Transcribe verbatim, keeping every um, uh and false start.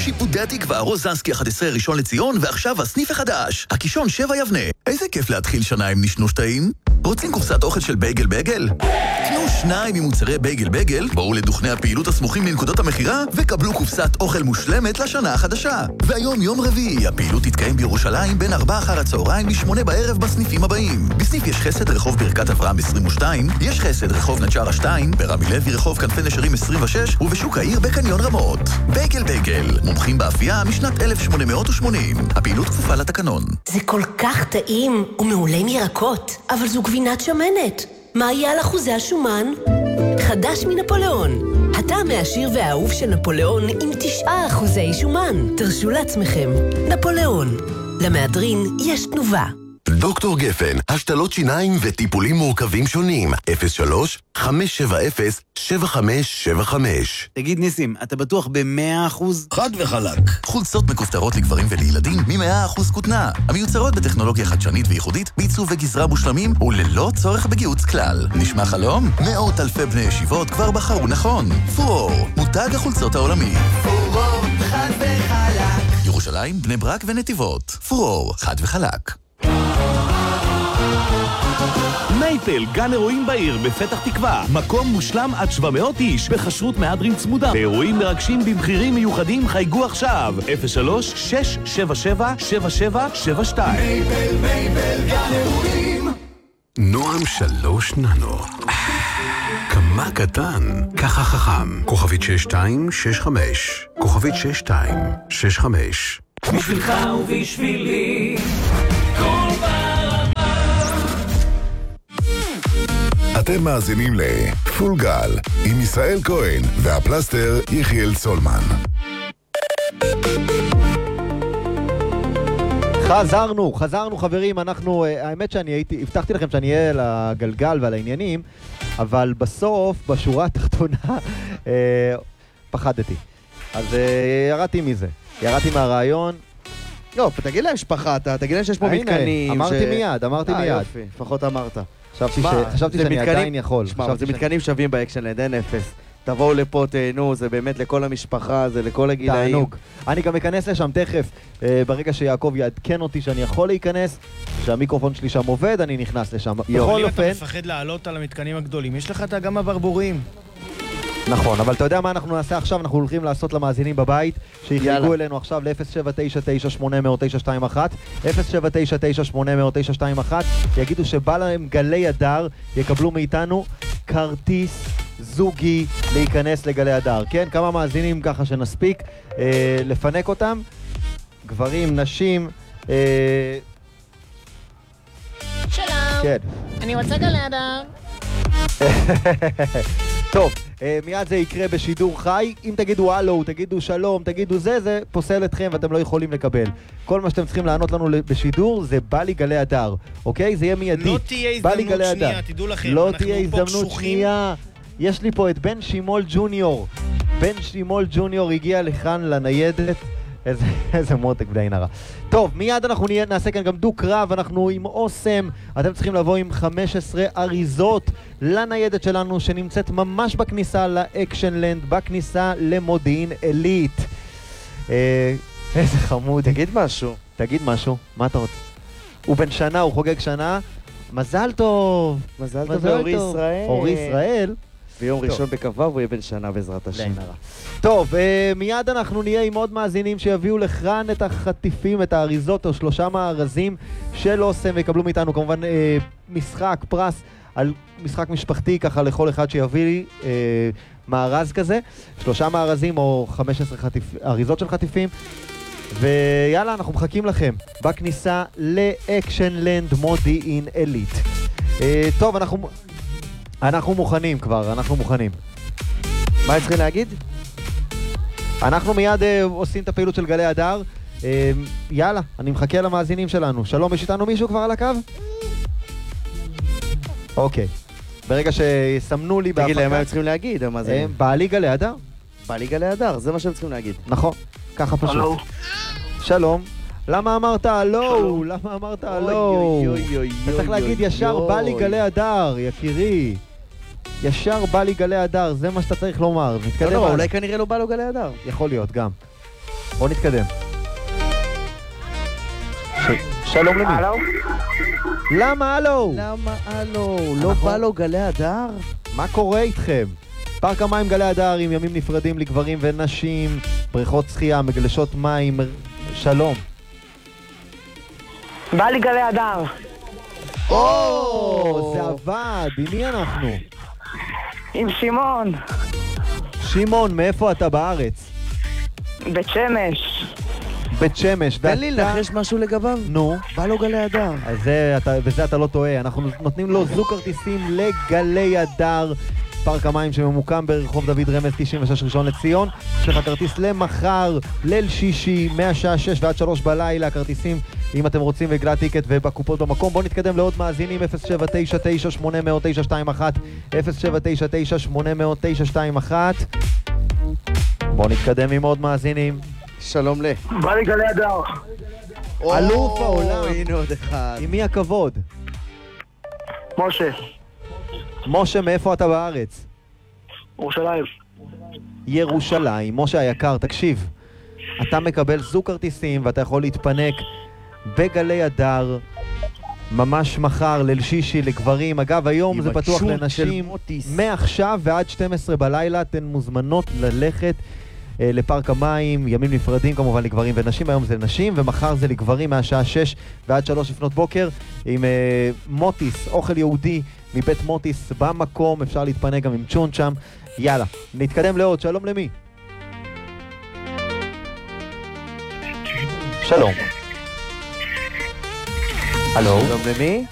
שיפודי התקווה, רוזנסקי אחת עשרה ראשון לציון, ועכשיו הסניף החדש, הקישון שבע יבנה. איזה כיף להתחיל שנה עם נשנוש טעים. רוצים קופסת אוכל של בייגל בייגל? קנו שניים ממוצרי בייגל בייגל, בואו לדוכני הפעילות הסמוכים לנקודות המחירה, וקבלו קופסת אוכל מושלמת לשנה החדשה. והיום יום רביעי, הפעילות תתקיים בירושלים בין ארבע אחר הצהריים לשמונה בערב בסניפים הבאים. בסניף יש חסד רחוב ברכת אברהם עשרים ושתיים, יש חסד רחוב נצ'רה שתיים, ברמי לוי רחוב כנפי נשרים עשרים ושש, ובשוק העיר בקניון רמות. בייגל בייגל, מומחים באפייה משנת אלף שמונה מאות ושמונים. הפעילות כפופה לתקנון. זה כל כך טעים ומעולה עם ירקות, אבל זו גבינת שמנת. מה היה על אחוזי השומן? חדש מנפוליאון. הטעם העשיר והאהוב של נפוליאון עם תשעה אחוזי שומן. תרשו לעצמכם. נפוליאון. למהדרין יש תנובה. דוקטור גפן, השתלות שיניים וטיפולים מורכבים שונים. אפס שלוש חמש שבע אפס שבע חמש שבע חמש. תגיד ניסים, אתה בטוח ב-מאה אחוז? חד וחלק. חולצות מכופתרות לגברים ולילדים מ-מאה אחוז כותנה. המיוצרות בטכנולוגיה חדשנית וייחודית, בעיצוב וגזרה מושלמים וללא צורך בגיוץ כלל. נשמע חלום? מאות אלפי בני ישיבות כבר בחרו נכון. פורור, מותג החולצות העולמי. פורור, חד וחלק. ירושלים, בני ברק ונתיבות. פורור, חד וחלק. מייפל, גן אירועים בעיר בפתח תקווה. מקום מושלם עד שבע מאות איש בחשרות מהדרין צמודה. באירועים מרגשים במחירים מיוחדים חייגו עכשיו. אפס שלוש שש שבע שבע שבע שבע שבע שתיים. מייפל, מייפל, גן אירועים. נועם שלוש ננו. כמה קטן, ככה חכם. כוכבית שש שתיים שש חמש. כוכבית שש שתיים שש חמש. בשבילך ובשבילי כל פעם. אתם מאזינים לפול גל עם ישראל כהן והפלסטר יחיאל סולמן. חזרנו, חזרנו חברים, אנחנו, האמת שאני הייתי, הבטחתי לכם שאני אהיה על הגלגל ועל העניינים, אבל בסוף, בשורה התחתונה, אה, פחדתי. אז אה, ירדתי מזה, ירדתי מהרעיון. לא, תגיד להם שפחה, תגיד להם שיש פה מתקנים. אמרתי מיד, אמרתי מיד. יופי, לפחות אמרת. חשבתי שאני עדיין יכול. זה מתקנים שווים באקשנלנד, אין אפס. תבואו לפה, תהנו, זה באמת לכל המשפחה, זה לכל הגילאים. תענוג. אני גם אכנס לשם תכף, ברגע שיעקב יעדכן אותי שאני יכול להיכנס, שהמיקרופון שלי שם עובד, אני נכנס לשם. בכל אופן... אם אתה מפחד לעלות על המתקנים הגדולים, יש לך גם הברבורים. נכון, אבל אתה יודע מה אנחנו נעשה עכשיו? אנחנו הולכים לעשות למאזינים בבית, שיחלקו אלינו עכשיו ל-אפס שבע תשע תשע שמונה אפס אפס תשע שתיים אחת, אפס שבע תשע תשע שמונה אפס אפס תשע שתיים אחת, יגידו שבא להם גלי הדר, יקבלו מאיתנו כרטיס זוגי להיכנס לגלי הדר. כן, כמה מאזינים ככה שנספיק אה, לפנק אותם, גברים, נשים. אה... שלום, כן. אני רוצה גלי הדר. טוב, מיד זה יקרה בשידור חי. אם תגידו הלו, תגידו שלום, תגידו זה, זה פוסל אתכם ואתם לא יכולים לקבל. כל מה שאתם צריכים לענות לנו בשידור זה בא לי גלי הדר, אוקיי? זה יהיה מיידית. לא תהיה הזדמנות שנייה, תדעו לכם. לא תהיה הזדמנות שנייה. יש לי פה את בן שימול ג'וניור. בן שימול ג'וניור הגיע לכאן לניידת. איזה, איזה מותק בלי נראה. טוב, מיד אנחנו נעשה כאן גם דו קרב, אנחנו עם אוסם, אתם צריכים לבוא עם חמש עשרה אריזות לניידת שלנו שנמצאת ממש בכניסה לאקשנלנד, בכניסה למודיעין עילית. אה, איזה חמוד. תגיד משהו. תגיד משהו, מה אתה רוצה? הוא בן שנה, הוא חוגג שנה. מזל טוב. מזל טוב לאורי ישראל. אורי ישראל. ביום ראשון בקרוב הוא יהיה בן שנה בעזרת השם. טוב, מיד אנחנו נהיה עם עוד מאזינים שיביאו לכאן את החטיפים, את האריזות או שלושה מארזים של אוסם ויקבלו מאיתנו כמובן משחק, פרס על משחק משפחתי ככה לכל אחד שיביא לי מארז כזה, שלושה מארזים או חמש עשרה אריזות של חטיפים. ויאללה, אנחנו מחכים לכם בכניסה לאקשנלנד מודיעין עילית. טוב, אנחנו... אנחנו מוכנים כבר, אנחנו מוכנים. מה הם צריכים להגיד? אנחנו מיד אה, עושים את הפעילות של גלי הדר. אה, יאללה, אני מחכה למאזינים שלנו. שלום, יש איתנו מישהו כבר על הקו? אוקיי. ברגע שיסמנו לי בהפקה... תגיד להם מה הם צריכים להגיד, המאזינים. אה, בא לי גלי הדר? בא לי גלי הדר, זה מה שהם צריכים להגיד. נכון, ככה פשוט. הלו. שלום. למה אמרת הלו? למה אמרת הלו? אתה צריך להגיד ישר בא לי גלי הדר, יקירי. ישר בא לי גלי הדר, זה מה שאתה צריך לומר. לא, לא, אולי כנראה לא בא לו גלי הדר. יכול להיות, גם. בוא נתקדם. ש... שלום למי? הלו? למה הלו? למה הלו? לא בא לו גלי הדר? מה קורה איתכם? פארק המים גלי הדר עם ימים נפרדים לגברים ונשים, בריכות שחייה, מגלשות מים, שלום. בא לי גלי הדר. או, זה עבד, עם מי אנחנו? עם שמעון. שמעון, מאיפה אתה בארץ? בית שמש. בית שמש. תן לי לנחש משהו לגביו. נו. בא לו גלי הדר. אז זה, אתה, בזה אתה לא טועה, אנחנו נותנים לו זוג כרטיסים לגלי הדר, פארק המים שממוקם ברחוב דוד רמז תשעים ושש ראשון לציון. יש לך כרטיס למחר, ליל שישי, מהשעה שש ועד שלוש בלילה, כרטיסים אם אתם רוצים וגלה טיקט ובקופות במקום. בואו נתקדם לעוד מאזינים, אפס שבע תשע תשע שמונה אפס אפס תשע שתיים אחת, אפס שבע תשע תשע שמונה אפס אפס תשע שתיים אחת. בואו נתקדם עם עוד מאזינים. שלום ל... בא לי גלי הדר. אלוף העולם. הנה עוד אחד. עם מי הכבוד? משה. משה, מאיפה אתה בארץ? ירושלים. ירושלים. משה היקר, תקשיב, אתה מקבל זוג כרטיסים ואתה יכול להתפנק בגלי הדר ממש מחר, ליל שישי לגברים. אגב, היום זה פתוח לנשים מעכשיו ועד שתים עשרה בלילה. אתן מוזמנות ללכת אה, לפארק המים, ימים נפרדים כמובן לגברים ונשים. היום זה נשים ומחר זה לגברים מהשעה שש ועד שלוש לפנות בוקר עם אה, מוטיס, אוכל יהודי מבית מוטיס במקום. אפשר להתפנק גם עם צ'ון שם. יאללה, נתקדם לעוד. שלום למי? שלום. הלו? שלום למי?